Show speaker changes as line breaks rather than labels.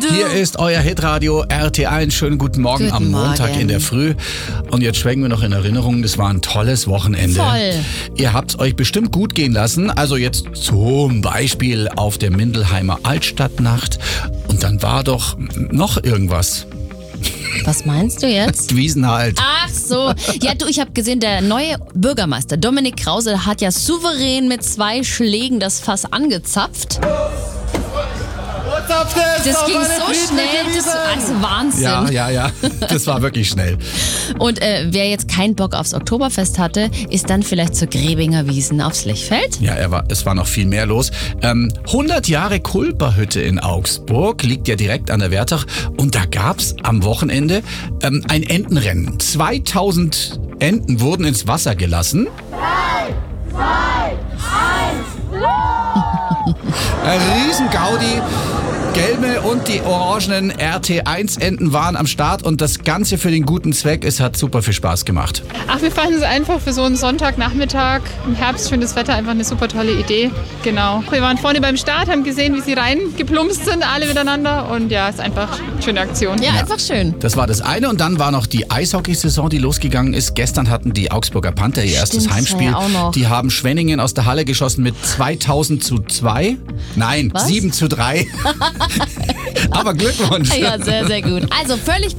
Hier ist euer Hitradio RT1. Schönen guten Morgen
Guten
am Montag
Morgen.
in der Früh. Und jetzt schwenken wir noch in Erinnerung, das war ein tolles Wochenende.
Voll.
Ihr habt es euch bestimmt gut gehen lassen. Also jetzt zum Beispiel auf der Mindelheimer Altstadtnacht. Und dann war doch noch irgendwas.
Was meinst du jetzt?
Wiesen halt.
Ach so. Ja, du, ich habe gesehen, der neue Bürgermeister Dominik Krause hat ja souverän mit 2 Schlägen das Fass angezapft. Das ging so schnell, das also Wahnsinn.
Ja. Das war wirklich schnell.
Und wer jetzt keinen Bock aufs Oktoberfest hatte, ist dann vielleicht zur Grebinger Wiesn aufs Lechfeld.
Ja, es war noch viel mehr los. 100 Jahre Kulperhütte in Augsburg, liegt ja direkt an der Wertach. Und da gab's am Wochenende ein Entenrennen. 2000 Enten wurden ins Wasser gelassen.
3, 2, 1,
Ein Riesen-Gaudi. Gelbe und die orangenen RT1-Enten waren am Start und das Ganze für den guten Zweck. Es hat super viel Spaß gemacht.
Ach, wir fanden es einfach für so einen Sonntagnachmittag im Herbst, schönes Wetter, einfach eine super tolle Idee. Genau. Wir waren vorne beim Start, haben gesehen, wie sie reingeplumpst sind, alle miteinander. Und ja, ist einfach eine schöne Aktion.
Ja, einfach schön.
Das war das eine und dann war noch die Eishockeysaison, die losgegangen ist. Gestern hatten die Augsburger Panther ihr erstes
Stimmt,
Heimspiel.
das war ja auch noch.
Die haben Schwenningen aus der Halle geschossen mit 2000:2. Nein,
Was?
7:3. Aber Glückwunsch.
Ja, sehr, sehr gut. Also völlig